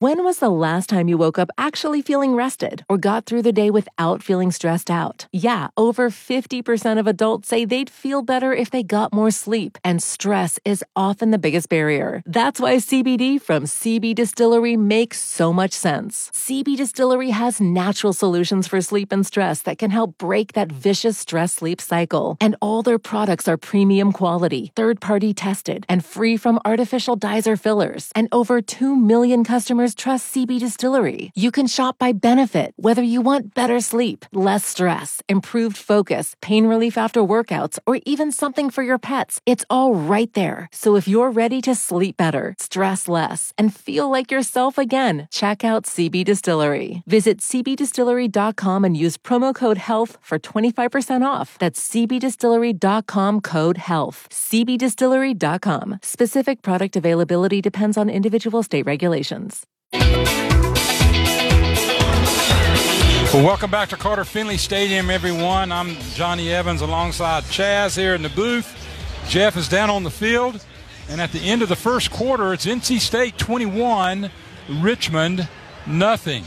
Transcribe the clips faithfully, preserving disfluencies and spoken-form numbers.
When was the last time you woke up actually feeling rested or got through the day without feeling stressed out? Yeah, over fifty percent of adults say they'd feel better if they got more sleep, and stress is often the biggest barrier. That's why C B D from C B Distillery makes so much sense. C B Distillery has natural solutions for sleep and stress that can help break that vicious stress-sleep cycle. And all their products are premium quality, third-party tested, and free from artificial dyes or fillers. And over two million customers trust C B Distillery. You can shop by benefit, whether you want better sleep, less stress, improved focus, pain relief after workouts, or even something for your pets. It's all right there. So if you're ready to sleep better, stress less, and feel like yourself again, check out C B Distillery. Visit c b distillery dot com and use promo code HEALTH for twenty-five percent off. That's c b distillery dot com code HEALTH. c b distillery dot com. Specific product availability depends on individual state regulations. Well, welcome back to Carter Finley Stadium, everyone. I'm Johnny Evans alongside Chaz here in the booth. Jeff is down on the field. And at the end of the first quarter, it's N C State twenty-one, Richmond nothing.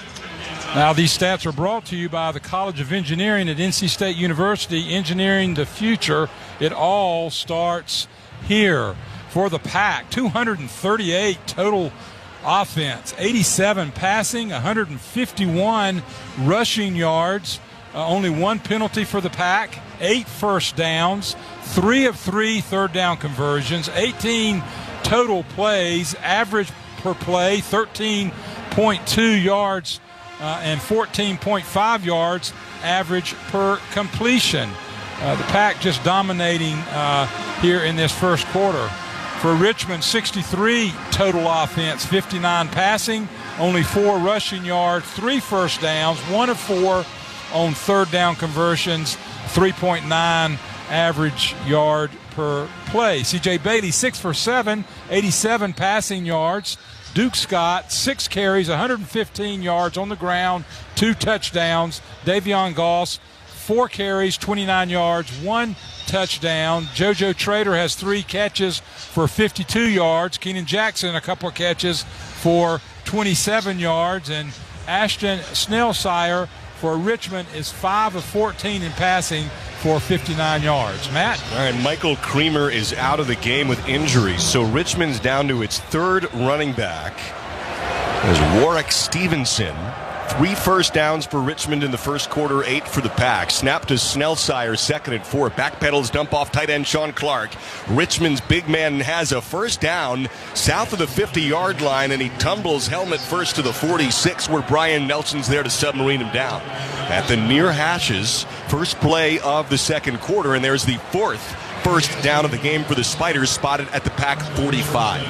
Now, these stats are brought to you by the College of Engineering at N C State University, engineering the future. It all starts here. For the Pack, two hundred thirty-eight total offense, eighty-seven passing, one hundred fifty-one rushing yards, uh, only one penalty for the Pack, eight first downs, three of three third down conversions, eighteen total plays, average per play, thirteen point two yards uh, and fourteen point five yards average per completion. Uh, the Pack just dominating uh, here in this first quarter. For Richmond, sixty-three total offense, fifty-nine passing, only four rushing yards, three first downs, one of four on third down conversions, three point nine average yard per play. C J Bailey, six for seven, eighty-seven passing yards. Duke Scott, six carries, one hundred fifteen yards on the ground, two touchdowns. Davion Goss, four carries, twenty-nine yards, one touchdown. JoJo Trader has three catches for fifty-two yards. Keenan Jackson, a couple of catches for twenty-seven yards. And Ashton Snellsire for Richmond is five of fourteen in passing for fifty-nine yards. Matt? All right, Michael Creamer is out of the game with injuries, so Richmond's down to its third running back. There's Warwick Stevenson. Three first downs for Richmond in the first quarter, eight for the Pack. Snap to Snellsire, second and four. Backpedals, dump off tight end Sean Clark. Richmond's big man has a first down south of the fifty-yard line, and he tumbles helmet first to the forty-six, where Brian Nelson's there to submarine him down. At the near hashes, first play of the second quarter, and there's the fourth first down of the game for the Spiders, spotted at the Pack forty-five.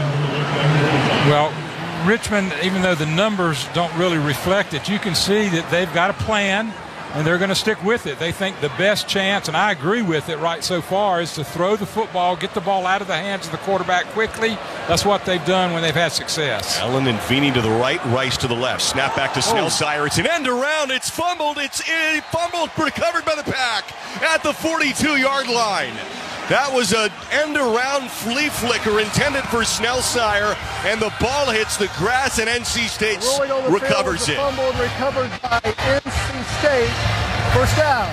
Well, Richmond, even though the numbers don't really reflect it, you can see that they've got a plan, and they're going to stick with it. They think the best chance, and I agree with it right so far, is to throw the football, get the ball out of the hands of the quarterback quickly. That's what they've done when they've had success. Allen and Feeney to the right, Rice to the left. Snap back to Snellsire. Oh. It's an end around. It's fumbled. It's it fumbled, recovered by the Pack at the forty-two-yard line. That was an end-around flea flicker intended for Snellsire, and the ball hits the grass, and N C State recovers it. Fumbled, recovered by N C State. First down.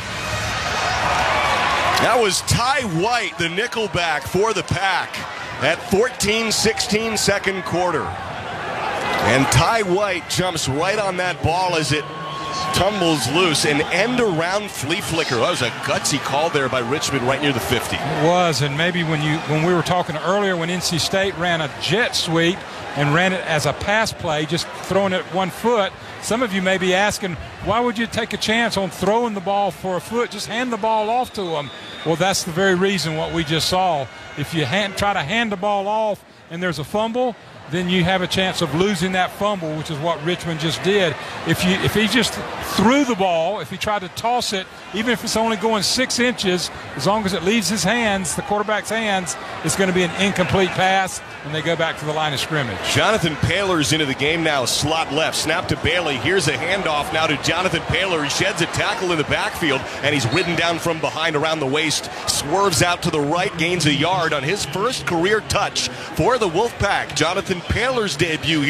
That was Ty White, the nickelback for the Pack, at fourteen sixteen second quarter. And Ty White jumps right on that ball as it tumbles loose. An end-around flea flicker. That was a gutsy call there by Richmond right near the fifty. It was, and maybe when you when we were talking earlier when N C State ran a jet sweep and ran it as a pass play, just throwing it one foot, some of you may be asking, why would you take a chance on throwing the ball for a foot? Just hand the ball off to them. Well, that's the very reason what we just saw. If you hand, try to hand the ball off and there's a fumble, then you have a chance of losing that fumble, which is what Richmond just did. If you if he just threw the ball, if he tried to toss it, even if it's only going six inches, as long as it leaves his hands, the quarterback's hands, it's going to be an incomplete pass, and they go back to the line of scrimmage. Jonathan Paylor's into the game now, slot left. Snap to Bailey. Here's a handoff now to Jonathan Paylor. He sheds a tackle in the backfield, and he's ridden down from behind around the waist. Swerves out to the right, gains a yard on his first career touch for the Wolfpack. Jonathan Paylor's debut here.